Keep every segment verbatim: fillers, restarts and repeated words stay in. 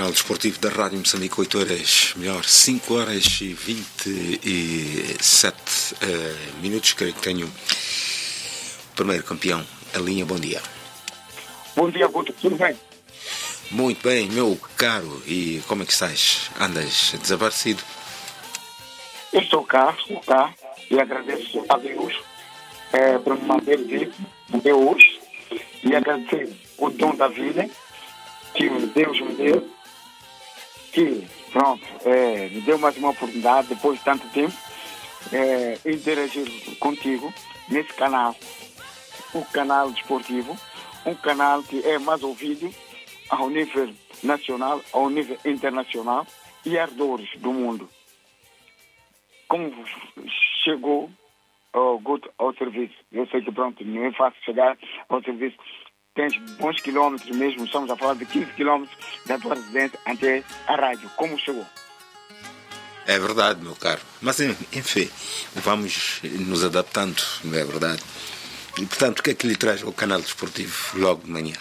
Canal Desportivo da Rádio Moçambique, oito horas, melhor, cinco horas e vinte e sete uh, minutos. Creio que tenho o primeiro campeão, a linha. Bom dia. Bom dia, Guto. Tudo bem? Muito bem, meu caro. E como é que estás? Andas desaparecido? Eu estou cá, estou cá e agradeço a Deus é, por me manter vivo até hoje e agradecer o dom da vida que Deus me deu, que pronto, é, me deu mais uma oportunidade depois de tanto tempo é, interagir contigo nesse canal, o canal desportivo, um canal que é mais ouvido ao nível nacional, ao nível internacional e arredores do mundo. Como chegou ao, ao serviço? Eu sei que pronto, não é fácil chegar ao serviço. Tens bons quilômetros mesmo, estamos a falar de quinze quilômetros da tua residência até a rádio. Como chegou? É verdade, meu caro. Mas, enfim, vamos nos adaptando, não é verdade? E, portanto, o que é que lhe traz ao canal desportivo logo de manhã?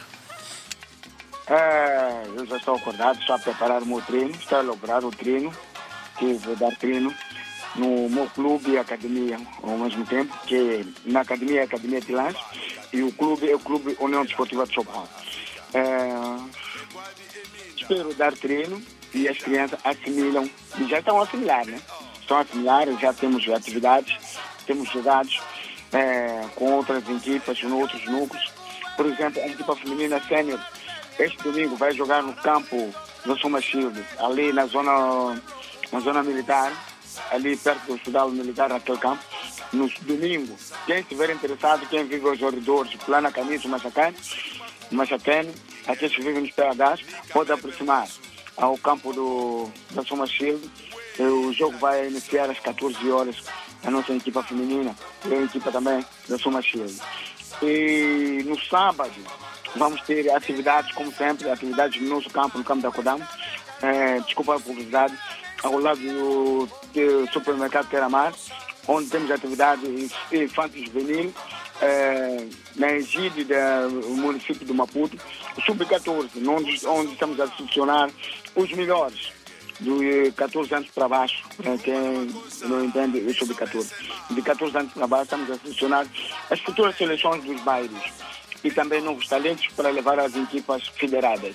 Ah, eu já estou acordado, estou a preparar o meu treino, estou a elaborar o treino, que vou dar treino no meu clube e academia ao mesmo tempo, que na academia é a Academia de Lanche e o clube é o Clube União Desportiva de São Paulo. É, espero dar treino e as crianças assimilam, e já estão a assimilar, né? Estão a assimilar, já temos atividades, temos jogados é, com outras equipas, em outros núcleos. Por exemplo, a equipa feminina sênior, este domingo vai jogar no campo do Soma Shield, ali na zona, na zona militar, ali perto do hospital militar, naquele campo, no domingo. Quem estiver interessado, quem vive aos arredores, Plana Caminho, Machacane, Machacane, aqueles que vivem nos P Hs, pode aproximar ao campo do, da Soma Shield. O jogo vai iniciar às catorze horas, a nossa equipa feminina e a equipa também da Soma Shield. E no sábado vamos ter atividades, como sempre, atividades no nosso campo, no campo da Kodam. É, desculpa a publicidade, ao lado do, do supermercado Teramar, onde temos atividade infantil juvenil, é, na egíde do município de Maputo, o sub catorze, onde, onde estamos a selecionar os melhores de catorze anos para baixo, né, quem não entende o sub catorze. De catorze anos para baixo estamos a selecionar as futuras seleções dos bairros e também novos talentos para levar as equipas federadas.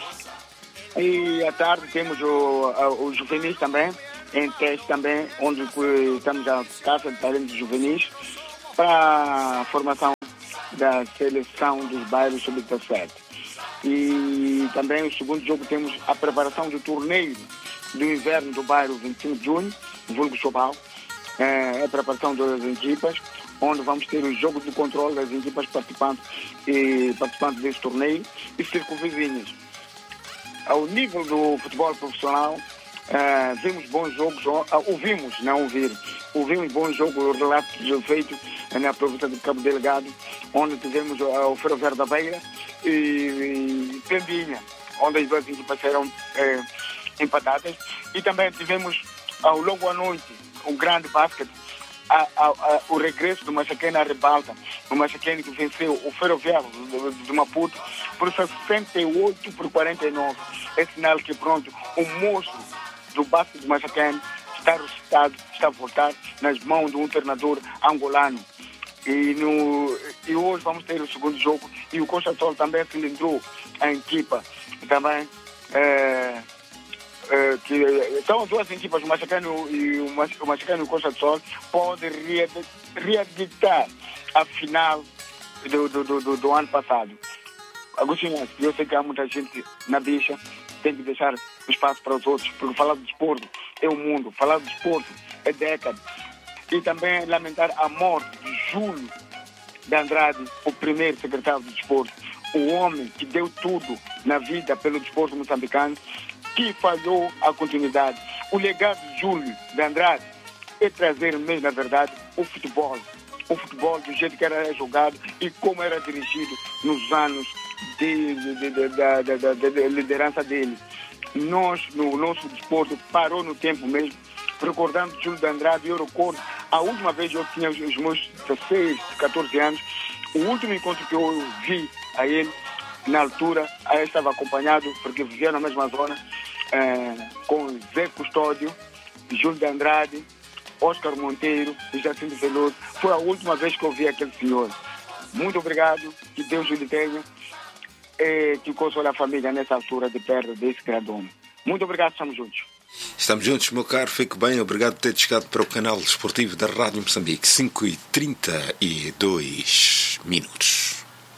E à tarde temos o, os juvenis também, em teste também, onde estamos a caça de talentos juvenis para a formação da seleção dos bairros sub dezessete. E também o segundo jogo temos a preparação do torneio do inverno do bairro vinte e cinco de junho, vulgo Chobal, é a preparação das equipas, onde vamos ter os jogos de controle das equipas participantes e participantes desse torneio e circunvizinhos. Ao nível do futebol profissional, uh, vimos bons jogos, uh, ouvimos, não ouvir, ouvimos bons jogos, relatos feitos na província do Cabo Delgado, onde tivemos uh, o Ferroviário da Beira e, e Pembinha, onde as duas equipas eram uh, empatadas. E também tivemos, ao uh, longo da noite, um grande basquete, a, a, a, o regresso do Machacane à ribalta, o Machacane que venceu o Ferroviário de Maputo por sessenta e oito por quarenta e nove. É sinal que, pronto, o monstro do basquete do Machacane está ressuscitado, está a voltar nas mãos de um treinador angolano. E, no, e hoje vamos ter o segundo jogo e o Costa Sol também cilindrou a equipa. Também é, é, que são duas equipas, o Machacane e o Machacane e o Costa Sol, podem reeditar a final do, do, do, do ano passado. Agostinho, eu sei que há muita gente na bicha, tem que deixar espaço para os outros, porque falar de desporto é o mundo, falar de desporto é década. E também lamentar a morte de Júlio de Andrade, o primeiro secretário de desporto, o homem que deu tudo na vida pelo desporto moçambicano, que falhou a continuidade. O legado de Júlio de Andrade é trazer mesmo, na verdade, o futebol. O futebol do jeito que era jogado e como era dirigido nos anos de, de, de, de, de, de, de, de liderança dele. Nós, no nosso desporto, parou no tempo mesmo. Recordando Júlio de Andrade, eu recordo, a última vez eu tinha os meus dezesseis, catorze anos, o último encontro que eu vi a ele na altura, eu estava acompanhado, porque vivia na mesma zona, eh, com Zé Custódio, Júlio de Andrade, Oscar Monteiro e Jacinto Veloso. Foi a última vez que eu vi aquele senhor. Muito obrigado, que Deus o tenha e que console a família nessa altura de perda desse grande homem. Muito obrigado, estamos juntos. Estamos juntos, meu caro, fique bem, obrigado por ter chegado para o canal esportivo da Rádio Moçambique. cinco e trinta e dois minutos.